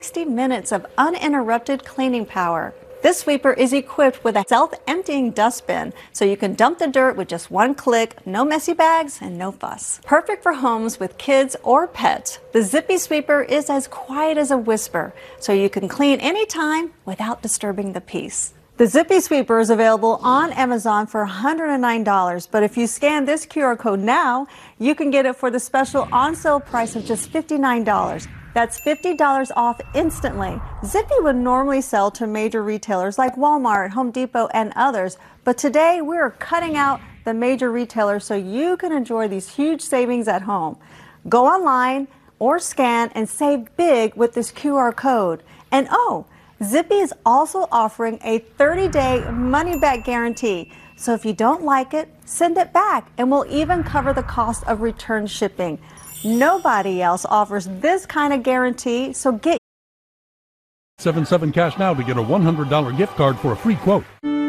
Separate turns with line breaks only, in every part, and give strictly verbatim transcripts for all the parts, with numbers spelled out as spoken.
sixty minutes of uninterrupted cleaning power. This sweeper is equipped with a self-emptying dustbin, so you can dump the dirt with just one click, no messy bags, and no fuss. Perfect for homes with kids or pets. The Zippy Sweeper is as quiet as a whisper, so you can clean anytime without disturbing the peace. The Zippy Sweeper is available on Amazon for one hundred nine dollars, but if you scan this Q R code now, you can get it for the special on-sale price of just fifty-nine dollars. That's fifty dollars off instantly. Zippy would normally sell to major retailers like Walmart, Home Depot, and others, but today we're cutting out the major retailers so you can enjoy these huge savings at home. Go online or scan and save big with this Q R code. And oh, Zippy is also offering a thirty-day money-back guarantee. So if you don't like it, send it back, and we'll even cover the cost of return shipping. Nobody else offers this kind of guarantee, so get
seven seven cash now to get a one hundred dollars gift card for a free quote.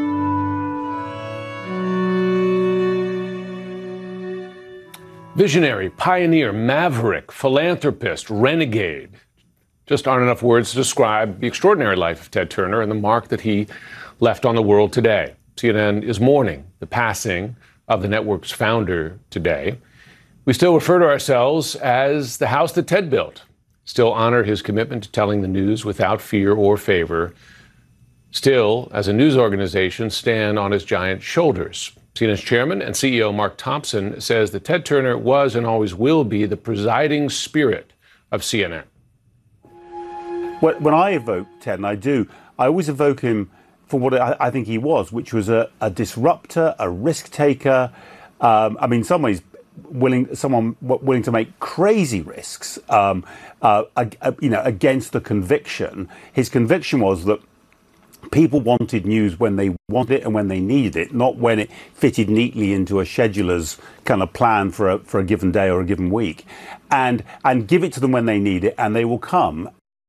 Visionary, pioneer, maverick, philanthropist, renegade. Just aren't enough words to describe the extraordinary life of Ted Turner and the mark that he left on the world today. C N N is mourning the passing of the network's founder today. We still refer to ourselves as the house that Ted built, still honor his commitment to telling the news without fear or favor, still, as a news organization, stand on his giant shoulders. C N N's chairman and C E O Mark Thompson says that Ted Turner was and always will be the presiding spirit of C N N.
When I evoke Ted, and I do, I always evoke him for what I think he was, which was a, a disruptor, a risk taker. Um, I mean, in some ways, willing someone willing to make crazy risks, um, uh, uh, you know, against the conviction. His conviction was that people wanted news when they wanted it and when they needed it, not when it fitted neatly into a scheduler's kind of plan for a, for a given day or a given week. And and give it to them when they need it, and they will come.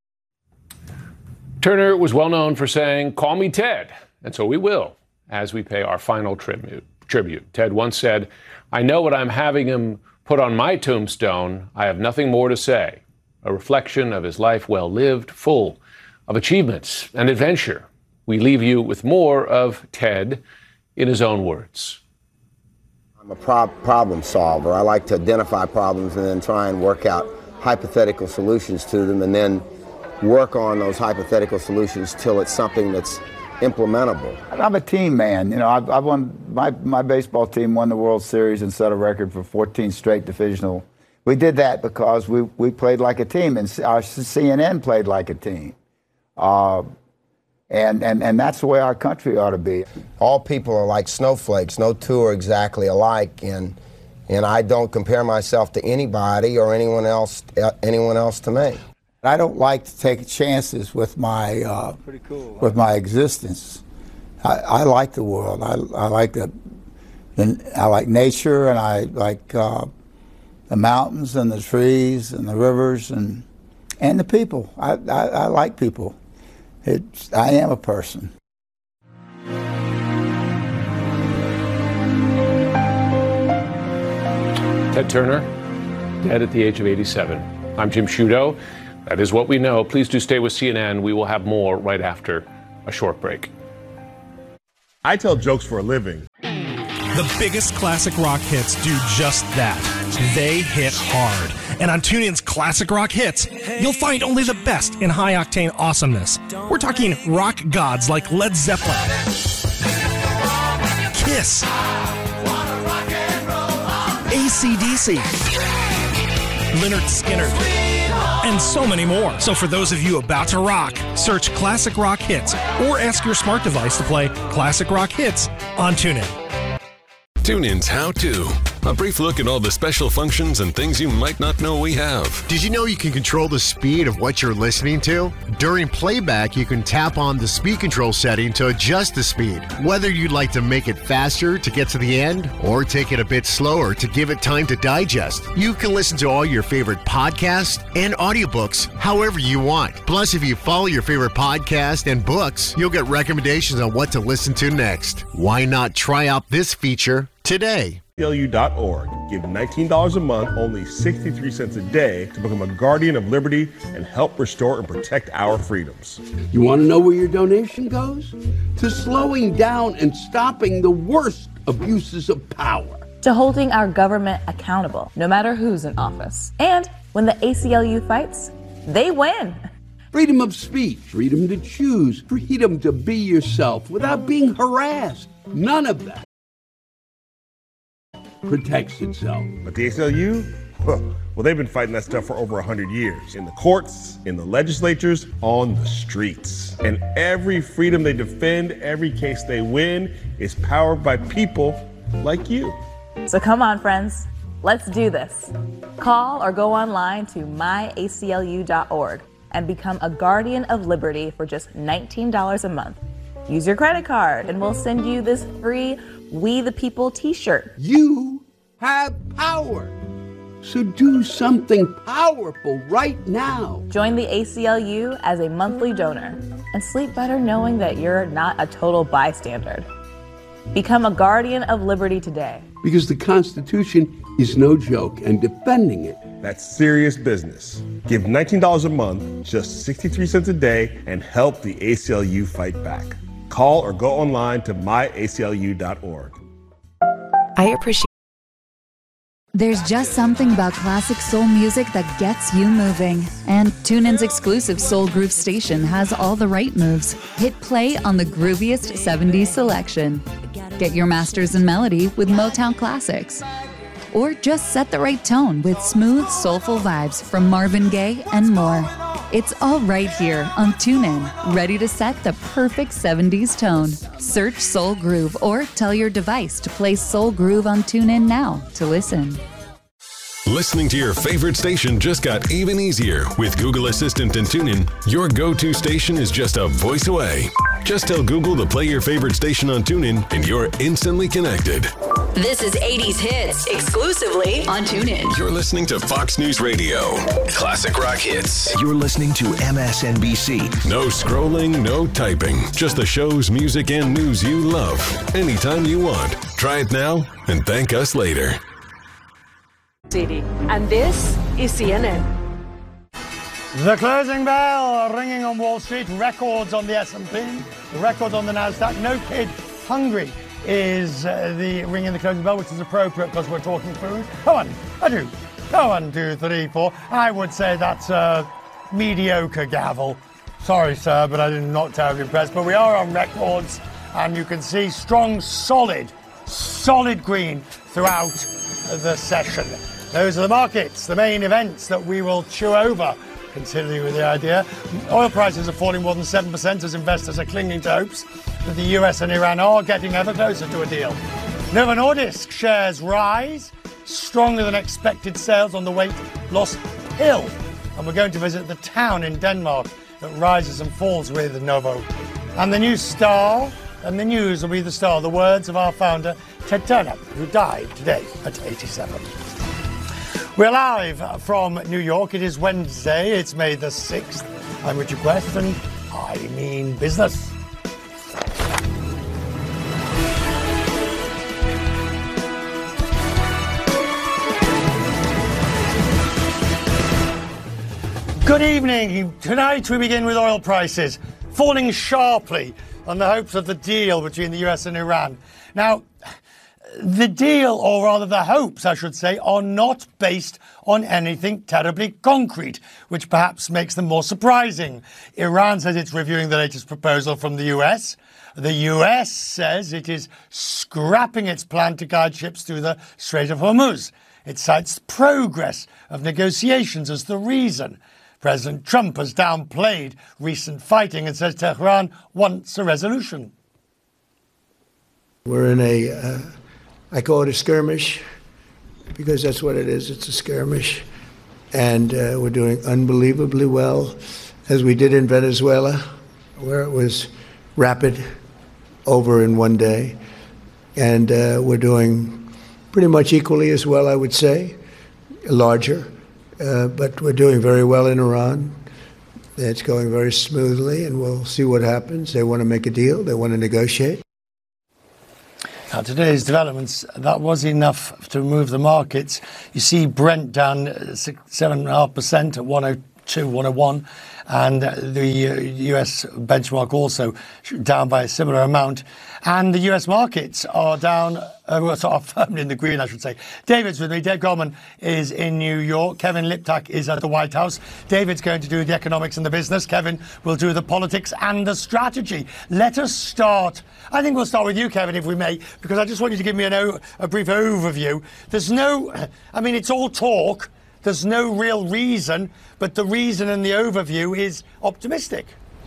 Turner was well known for saying, "Call me Ted," and so we will, as we pay our final tribute. tribute. Ted once said, "I know what I'm having him put on my tombstone. I have nothing more to say." A reflection of his life well lived, full of achievements and adventure. We leave you with more of Ted in his own words.
I'm a pro- problem solver. I like to identify problems and then try and work out hypothetical solutions to them, and then work on those hypothetical solutions till it's something that's implementable.
I'm a team man. You know, I've, I've won, my, my baseball team won the World Series and set a record for fourteen straight divisional. We did that because we, we played like a team, and our C N N played like a team. Uh, and, and, and that's the way our country ought to be.
All people are like snowflakes. No two are exactly alike, and and I don't compare myself to anybody or anyone else, uh, anyone else to me.
I don't like to take chances with my uh, Pretty cool, with my existence. I, I like the world. I, I like the, the I like nature, and I like uh, the mountains and the trees and the rivers and and the people. I, I, I like people. It's, I am a person.
Ted Turner, dead at the age of eighty-seven. I'm Jim Sciutto. That is what we know. Please do stay with C N N. We will have more right after a short break.
I tell jokes for a living.
The biggest classic rock hits do just that. They hit hard. And on TuneIn's Classic Rock Hits, you'll find only the best in high-octane awesomeness. We're talking rock gods like Led Zeppelin, Kiss, A C D C, Lynyrd Skynyrd, and so many more. So for those of you about to rock, search Classic Rock Hits or ask your smart device to play Classic Rock Hits on TuneIn.
TuneIn's How To. A brief look at all the special functions and things you might not know we have.
Did you know you can control the speed of what you're listening to? During playback, you can tap on the speed control setting to adjust the speed. Whether you'd like to make it faster to get to the end or take it a bit slower to give it time to digest, you can listen to all your favorite podcasts and audiobooks however you want. Plus, if you follow your favorite podcast and books, you'll get recommendations on what to listen to next. Why not try out this feature today?
A C L U dot org. Give nineteen dollars a month, only sixty-three cents a day, to become a guardian of liberty and help restore and protect our freedoms.
You want to know where your donation goes? To slowing down and stopping the worst abuses of power.
To holding our government accountable, no matter who's in office. And when the A C L U fights, they win.
Freedom of speech, freedom to choose, freedom to be yourself without being harassed. None of that protects itself.
But the A C L U? Well, they've been fighting that stuff for over one hundred years. In the courts, in the legislatures, on the streets. And every freedom they defend, every case they win, is powered by people like you.
So come on, friends. Let's do this. Call or go online to my A C L U dot org and become a guardian of liberty for just nineteen dollars a month. Use your credit card and we'll send you this free We the People t-shirt.
You have power. So do something powerful right now.
Join the A C L U as a monthly donor and sleep better knowing that you're not a total bystander. Become a guardian of liberty today.
Because the Constitution is no joke, and defending it.
That's serious business. Give nineteen dollars a month, just sixty-three cents a day, and help the A C L U fight back. Call or go online to my A C L U dot org.
I appreciate. There's just something about classic soul music that gets you moving. And TuneIn's exclusive Soul Groove station has all the right moves. Hit play on the grooviest seventies selection. Get your masters in melody with Motown classics. Or just set the right tone with smooth, soulful vibes from Marvin Gaye and more. It's all right here on TuneIn, ready to set the perfect seventies tone. Search Soul Groove or tell your device to play Soul Groove on TuneIn now to listen.
Listening to your favorite station just got even easier. With Google Assistant and TuneIn, your go-to station is just a voice away. Just tell Google to play your favorite station on TuneIn and you're instantly connected.
This is eighties Hits, exclusively on TuneIn.
You're listening to Fox News Radio. Classic rock hits.
You're listening to M S N B C.
No scrolling, no typing. Just the shows, music, and news you love. Anytime you want. Try it now and thank us later.
And this is C N N.
The closing bell ringing on Wall Street, records on the S and P, records on the NASDAQ. No kid hungry is uh, the ringing the closing bell, which is appropriate because we're talking food. Come on, I do. Go one, two, three, four. I would say that's a mediocre gavel. Sorry, sir, but I did not terribly impressed. But we are on records, and you can see strong, solid, solid green throughout the session. Those are the markets, the main events that we will chew over, considering with the idea. Oil prices are falling more than seven percent as investors are clinging to hopes that the U S and Iran are getting ever closer to a deal. Novo Nordisk shares rise, stronger than expected sales on the weight loss pill. And we're going to visit the town in Denmark that rises and falls with Novo. And the new star, and the news will be the star, the words of our founder, Ted Turner, who died today at eighty-seven. We're live from New York. It is Wednesday. It's May the sixth. I'm Richard Quest, and I mean business. Good evening. Tonight we begin with oil prices falling sharply on the hopes of the deal between the U S and Iran. Now, the deal, or rather the hopes, I should say, are not based on anything terribly concrete, which perhaps makes them more surprising. Iran says it's reviewing the latest proposal from the U S. The U S says it is scrapping its plan to guide ships through the Strait of Hormuz. It cites progress of negotiations as the reason. President Trump has downplayed recent fighting and says Tehran wants a resolution.
We're in a... Uh... I call it a skirmish because that's what it is. It's a skirmish. And uh, we're doing unbelievably well, as we did in Venezuela, where it was rapid, over in one day. And uh, we're doing pretty much equally as well, I would say, larger. Uh, but we're doing very well in Iran. It's going very smoothly, and we'll see what happens. They want to make a deal. They want to negotiate.
Now, today's developments, that was enough to move the markets. You see Brent down six, seven point five percent at one oh two, one oh one, and the uh, U S benchmark also down by a similar amount. And the U S markets are down, uh, well, sort of firmly in the green, I should say. David's with me. Dave Goldman is in New York. Kevin Liptak is at the White House. David's going to do the economics and the business. Kevin will do the politics and the strategy. Let us start. I think we'll start with you, Kevin, if we may, because I just want you to give me an o- a brief overview. There's no, I mean, it's all talk. There's no real reason, but the reason and the overview is optimistic.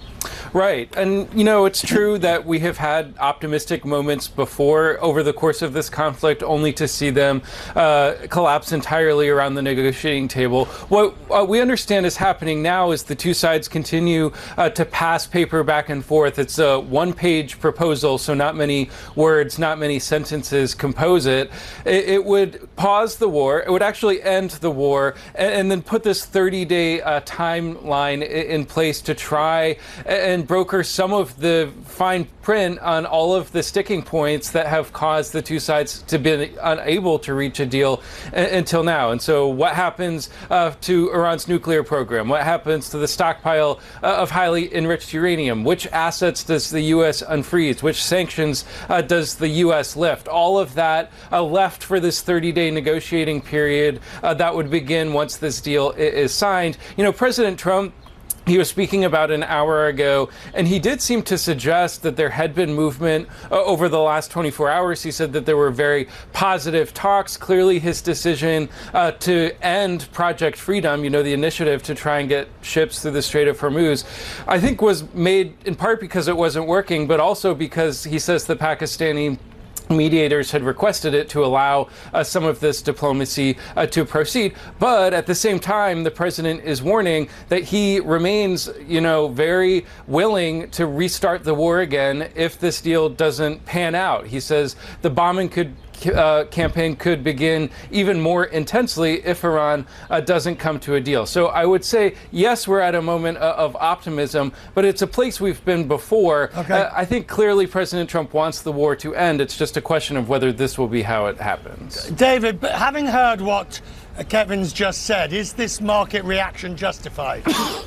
Right. And, you know, it's true that we have had optimistic moments before over the course of this conflict, only to see them uh, collapse entirely around the negotiating table. What uh, we understand is happening now is the two sides continue uh, to pass paper back and forth. It's a one-page proposal, so not many words, not many sentences compose it. It, it would pause the war. It would actually end the war and, and then put this thirty-day uh, timeline in place to try and broker some of the fine print on all of the sticking points that have caused the two sides to be unable to reach a deal a- until now. And so what happens uh, to Iran's nuclear program? What happens to the stockpile uh, of highly enriched uranium? Which assets does the U S unfreeze? Which sanctions uh, does the U S lift? All of that uh, left for this thirty-day negotiating period uh, that would begin once this deal i- is signed. You know, President Trump, he was speaking about an hour ago, and he did seem to suggest that there had been movement uh, over the last twenty-four hours. He said that there were very positive talks. Clearly, his decision uh, to end Project Freedom, you know, the initiative to try and get ships through the Strait of Hormuz, I think was made in part because it wasn't working, but also because he says the Pakistani mediators had requested it to allow uh, some of this diplomacy uh, to proceed. But at the same time, the president is warning that he remains, you know, very willing to restart the war again if this deal doesn't pan out. He says the bombing could Uh, campaign could begin even more intensely if Iran uh, doesn't come to a deal. So I would say, yes, we're at a moment uh, of optimism, but it's a place we've been before.
Okay.
Uh, I think clearly President Trump wants the war to end. It's just a question of whether this will be how it happens.
David, but having heard what Kevin's just said, is this market reaction justified?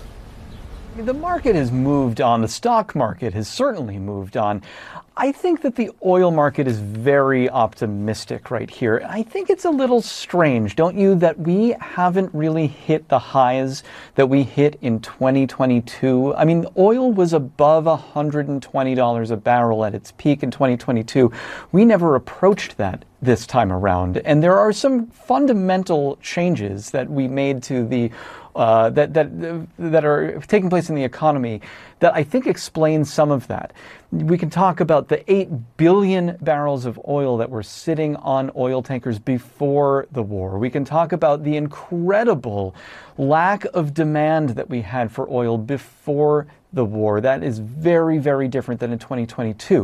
The market has moved on. The stock market has certainly moved on. I think that the oil market is very optimistic right here. I think it's a little strange, don't you, that we haven't really hit the highs that we hit in twenty twenty-two. I mean, oil was above one hundred twenty dollars a barrel at its peak in twenty twenty-two. We never approached that this time around. And there are some fundamental changes that we made to the Uh, that that that are taking place in the economy that I think explain some of that. We can talk about the eight billion barrels of oil that were sitting on oil tankers before the war. We can talk about the incredible lack of demand that we had for oil before the war. That is very, very different than in twenty twenty-two.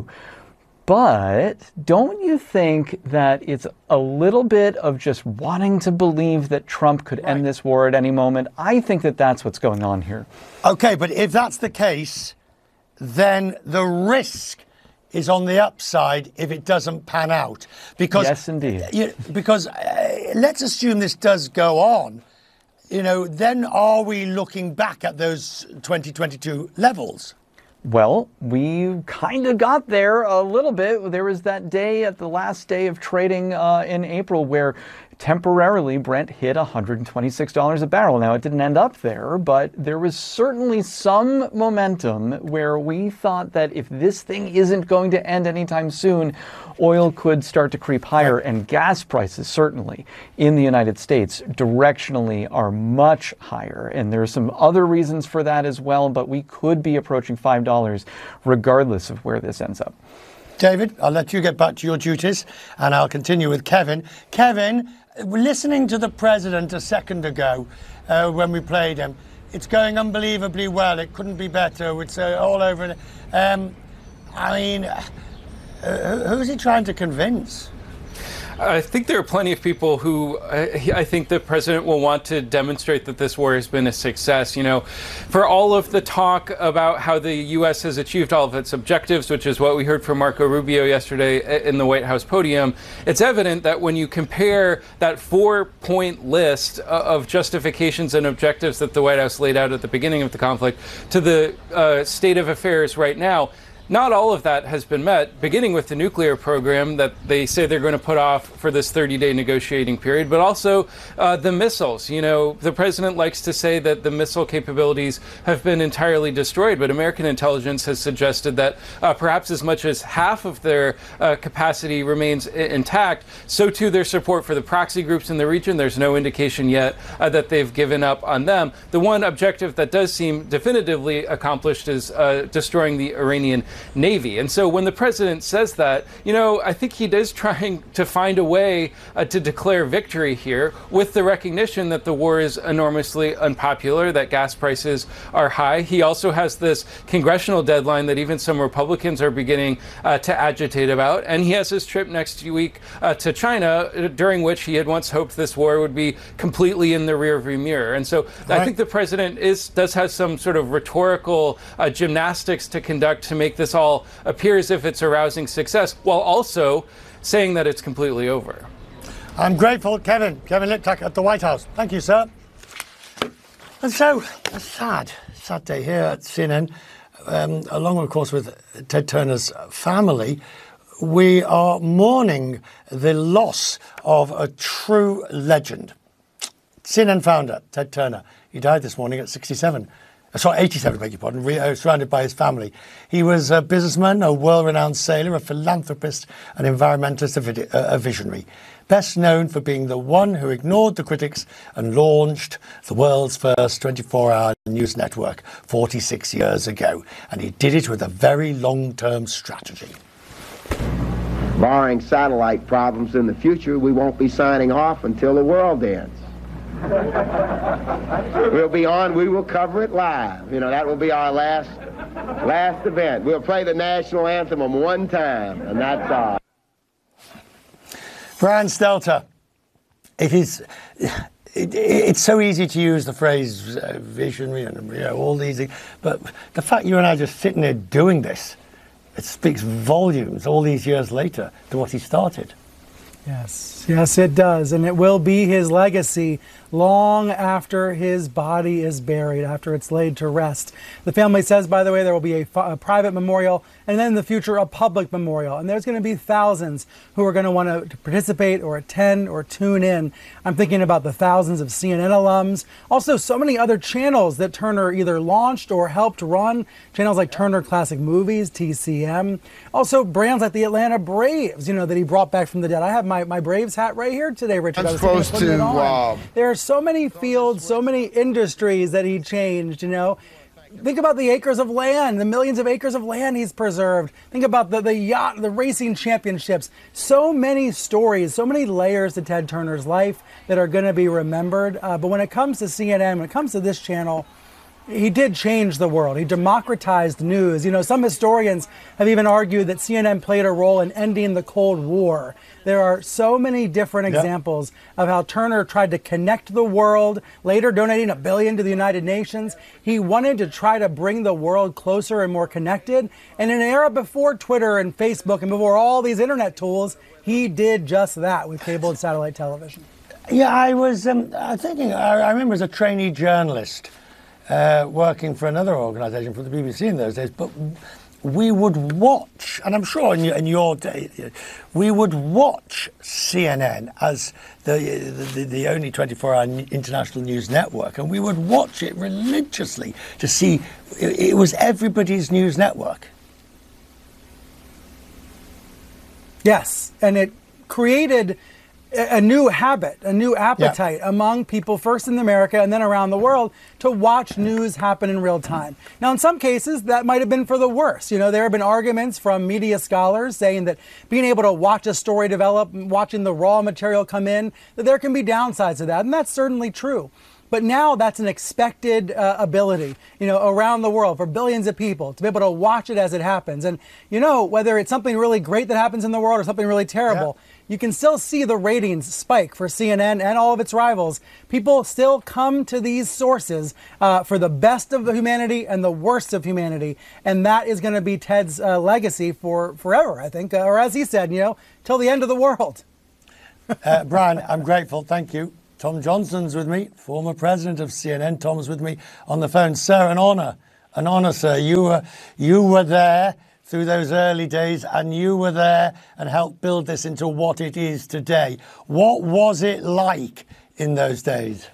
But don't you think that it's a little bit of just wanting to believe that Trump could right. end this war at any moment? I think that that's what's going on here.
Okay, but if that's the case, then the risk is on the upside if it doesn't pan out. Because,
yes, indeed.
You, because uh, let's assume this does go on. You know, then are we looking back at those twenty twenty-two levels?
Well, we kind of got there a little bit. There was that day at the last day of trading uh, in April where temporarily Brent hit one hundred twenty-six dollars a barrel. Now, it didn't end up there, but there was certainly some momentum where we thought that if this thing isn't going to end anytime soon, oil could start to creep higher, and gas prices certainly in the United States directionally are much higher. And there are some other reasons for that as well, but we could be approaching five dollars regardless of where this ends up.
David, I'll let you get back to your duties, and I'll continue with Kevin. Kevin, listening to the president a second ago uh, when we played him, it's going unbelievably well. It couldn't be better. It's uh, all over. Um, I mean, uh, who's he trying to convince?
I think there are plenty of people who I, I think the president will want to demonstrate that this war has been a success. You know, for all of the talk about how the U S has achieved all of its objectives, which is what we heard from Marco Rubio yesterday in the White House podium, it's evident that when you compare that four-point list of justifications and objectives that the White House laid out at the beginning of the conflict to the uh, state of affairs right now, not all of that has been met, beginning with the nuclear program that they say they're going to put off for this thirty-day negotiating period, but also uh, the missiles. You know, the president likes to say that the missile capabilities have been entirely destroyed, but American intelligence has suggested that uh, perhaps as much as half of their uh, capacity remains I- intact. So too their support for the proxy groups in the region. There's no indication yet uh, that they've given up on them. The one objective that does seem definitively accomplished is uh, destroying the Iranian Navy. And so when the president says that, you know, I think he is trying to find a way uh, to declare victory here with the recognition that the war is enormously unpopular, that gas prices are high. He also has this congressional deadline that even some Republicans are beginning uh, to agitate about. And he has his trip next week uh, to China, during which he had once hoped this war would be completely in the rearview mirror. And so right. I think the president is does have some sort of rhetorical uh, gymnastics to conduct to make this all appear as if it's a rousing success, while also saying that it's completely over.
I'm grateful, Kevin. Kevin Liptak at the White House. Thank you, sir. And so, a sad, sad day here at C N N, um, along, of course, with Ted Turner's family. We are mourning the loss of a true legend. C N N founder, Ted Turner. He died this morning at sixty-seven. Sorry, eighty-seven, beg your pardon, re- uh, surrounded by his family. He was a businessman, a world-renowned sailor, a philanthropist, an environmentalist, a, vid- uh, a visionary. Best known for being the one who ignored the critics and launched the world's first twenty-four hour news network forty-six years ago. And he did it with a very long-term strategy.
Barring satellite problems in the future, we won't be signing off until the world ends. We'll be on, we will cover it live. You know, that will be our last last event. We'll play the national anthem one time, and that's all.
Brian Stelter, it is, it, it's so easy to use the phrase uh, visionary and you know, all these things, but the fact you and I are just sitting there doing this, it speaks volumes all these years later to what he started.
Yes, yes, it does. And it will be his legacy long after his body is buried, after it's laid to rest. The family says, by the way, there will be a, a private memorial and then in the future a public memorial. And there's going to be thousands who are going to want to participate or attend or tune in. I'm thinking about the thousands of C N N alums. Also, so many other channels that Turner either launched or helped run. Channels like Turner Classic Movies, T C M. Also, brands like the Atlanta Braves, you know, that he brought back from the dead. I have my, my Braves hat right here today, Richard.
I'm
I was
supposed
putting it
to,
on.
uh,
There are so many fields, so many industries that he changed, you know. Think about the acres of land, the millions of acres of land he's preserved. Think about the, the yacht, the racing championships. So many stories, so many layers to Ted Turner's life that are going to be remembered. Uh, but when it comes to C N N, when it comes to this channel, he did change the world. He democratized news. You know, some historians have even argued that C N N played a role in ending the Cold War. There are so many different yep. examples of how Turner tried to connect the world, later donating a billion to the United Nations. He wanted to try to bring the world closer and more connected. And in an era before Twitter and Facebook and before all these internet tools, he did just that with cable and satellite television.
Yeah, I was um, thinking, I, I remember as a trainee journalist, Uh, working for another organisation, for the B B C in those days, but we would watch, and I'm sure in your, in your day, we would watch C N N as the the, the only twenty-four hour international news network, and we would watch it religiously to see, it, it was everybody's news network.
Yes, and it created a new habit, a new appetite yeah. among people, first in America and then around the world, to watch news happen in real time. Now, in some cases, that might have been for the worse. You know, there have been arguments from media scholars saying that being able to watch a story develop, watching the raw material come in, that there can be downsides to that, and that's certainly true. But now that's an expected uh, ability, you know, around the world for billions of people to be able to watch it as it happens. And, you know, whether it's something really great that happens in the world or something really terrible, yeah. you can still see the ratings spike for C N N and all of its rivals. People still come to these sources uh, for the best of humanity and the worst of humanity. And that is going to be Ted's uh, legacy for forever, I think. Uh, or as he said, you know, till the end of the world.
uh, Brian, I'm grateful. Thank you. Tom Johnson's with me, former president of C N N. Tom's with me on the phone. Sir, an honour. An honour, sir. You were, you were there through those early days, and you were there and helped build this into what it is today. What was it like in those days?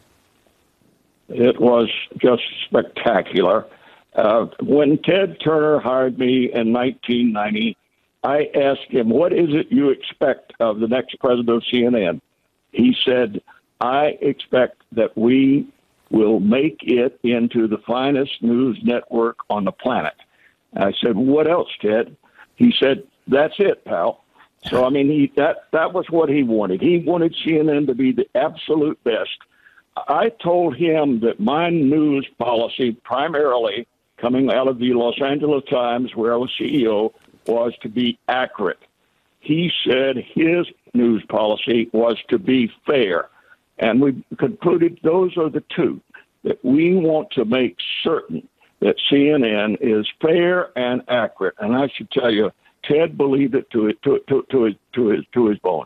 It was just spectacular. Uh, when Ted Turner hired me in nineteen ninety, I asked him, what is it you expect of the next president of C N N? He said, I expect that we will make it into the finest news network on the planet. I said, what else, Ted? He said, that's it, pal. So, I mean, he that, that was what he wanted. He wanted C N N to be the absolute best. I told him that my news policy, primarily coming out of the Los Angeles Times, where I was C E O, was to be accurate. He said his news policy was to be fair. And we concluded those are the two, that we want to make certain that C N N is fair and accurate. And I should tell you, Ted believed it to, to, to, to, his, to, his, to his bones.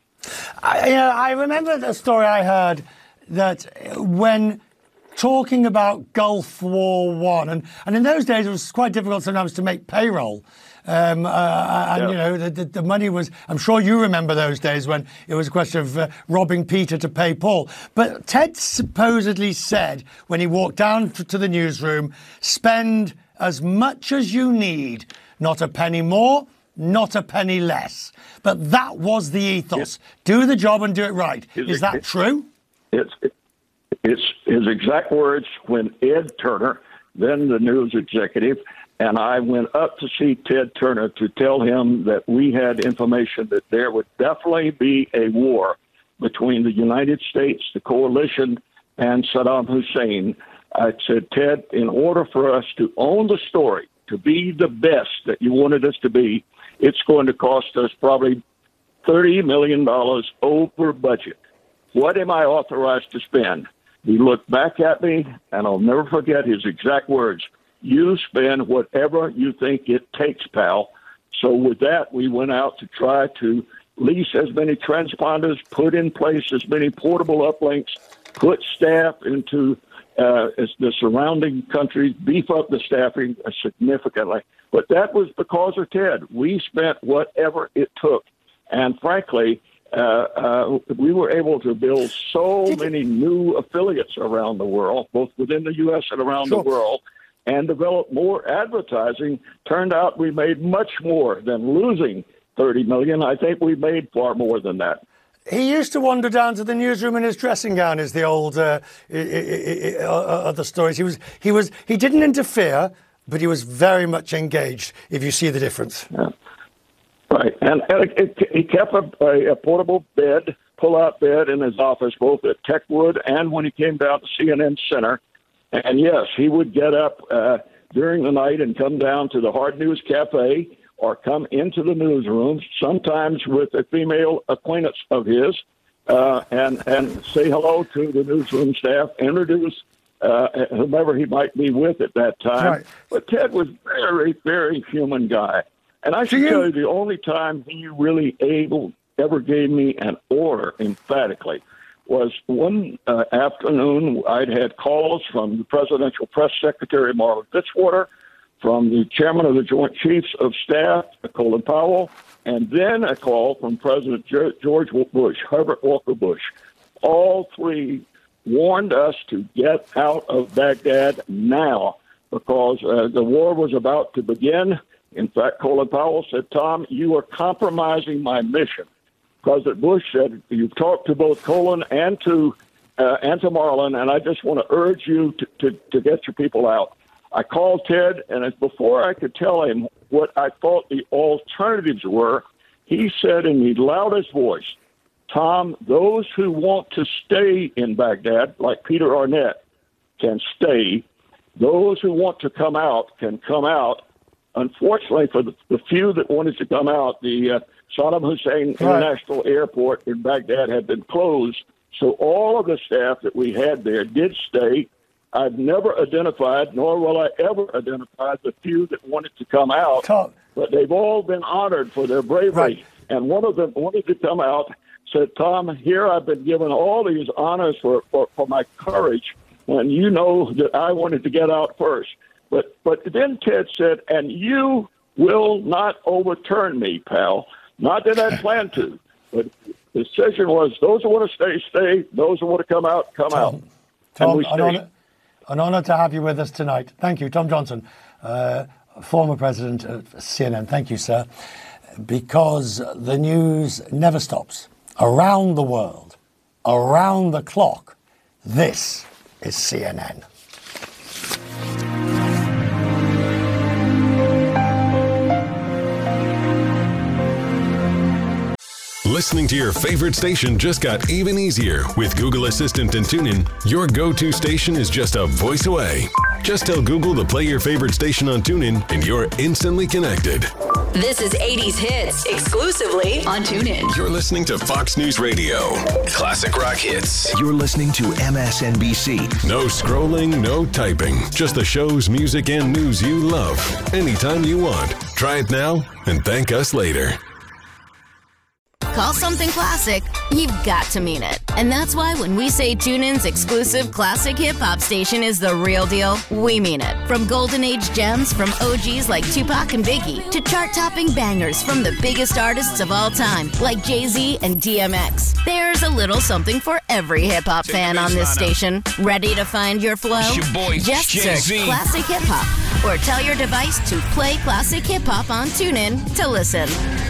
I, you know, I remember the story I heard that when talking about Gulf War One, and, and in those days it was quite difficult sometimes to make payroll. Um, uh, and, yeah. you know, the, the, the money was, I'm sure you remember those days when it was a question of uh, robbing Peter to pay Paul. But Ted supposedly said when he walked down to the newsroom, spend as much as you need, not a penny more, not a penny less. But that was the ethos. Yeah. Do the job and do it right. Is, Is that it, true?
It's, it's his exact words when Ed Turner, then the news executive, and I went up to see Ted Turner to tell him that we had information that there would definitely be a war between the United States, the coalition, and Saddam Hussein. I said, Ted, in order for us to own the story, to be the best that you wanted us to be, it's going to cost us probably thirty million dollars over budget. What am I authorized to spend? He looked back at me, and I'll never forget his exact words. You spend whatever you think it takes, pal. So with that, we went out to try to lease as many transponders, put in place as many portable uplinks, put staff into uh, the surrounding countries, beef up the staffing significantly. But that was because of Ted. We spent whatever it took. And frankly, uh, uh, we were able to build so many new affiliates around the world, both within the U S and around sure. the world, and develop more advertising. Turned out we made much more than losing thirty million dollars. I think we made far more than that.
He used to wander down to the newsroom in his dressing gown, is the old uh, uh, other stories. He was, he was, he didn't interfere, but he was very much engaged, if you see the difference.
Yeah. Right. And, and it, it, he kept a, a portable bed, pull-out bed in his office, both at Techwood and when he came down to C N N Center. And, yes, he would get up uh, during the night and come down to the Hard News Cafe or come into the newsroom, sometimes with a female acquaintance of his, uh, and, and say hello to the newsroom staff, introduce uh, whomever he might be with at that time. Right. But Ted was a very, very human guy. And I should you- tell you, the only time he really able ever gave me an order emphatically was one uh, afternoon. I'd had calls from the Presidential Press Secretary, Marlin Fitzwater, from the Chairman of the Joint Chiefs of Staff, Colin Powell, and then a call from President George Bush, Herbert Walker Bush. All three warned us to get out of Baghdad now because uh, the war was about to begin. In fact, Colin Powell said, Tom, you are compromising my mission. President Bush said, you've talked to both Colin and to uh, and to Marlin, and I just want to urge you to, to, to get your people out. I called Ted, and as before I could tell him what I thought the alternatives were, he said in the loudest voice, Tom, those who want to stay in Baghdad, like Peter Arnett, can stay. Those who want to come out can come out. Unfortunately, for the, the few that wanted to come out, the uh, Saddam Hussein right. International Airport in Baghdad had been closed. So all of the staff that we had there did stay. I've never identified, nor will I ever identify, the few that wanted to come out.
Tom.
But they've all been honored for their bravery.
Right.
And one of them wanted to come out, said, Tom, here I've been given all these honors for, for, for my courage, and you know that I wanted to get out first. But but then Ted said, and you will not overturn me, pal. Not that I plan to, but the decision was those who want to stay, stay. Those who want to come out, come
Tom,
out.
Tom, an honor, an honor to have you with us tonight. Thank you, Tom Johnson, uh, former president of C N N. Thank you, sir. Because the news never stops. Around the world, around the clock, this is C N N.
Listening to your favorite station just got even easier. With Google Assistant and TuneIn, your go-to station is just a voice away. Just tell Google to play your favorite station on TuneIn and you're instantly connected.
This is eighties Hits, exclusively on TuneIn.
You're listening to Fox News Radio. Classic rock hits.
You're listening to M S N B C.
No scrolling, no typing. Just the shows, music, and news you love. Anytime you want. Try it now and thank us later.
Call something classic, you've got to mean it. And that's why when we say TuneIn's exclusive classic hip-hop station is the real deal, we mean it. From golden age gems from O Gs like Tupac and Biggie to chart-topping bangers from the biggest artists of all time like Jay-Z and D M X. There's a little something for every hip-hop fan on this station. Ready to find your flow?
Your boy,
Just
Jay-Z.
search Classic Hip Hop or tell your device to play Classic Hip Hop on TuneIn to listen.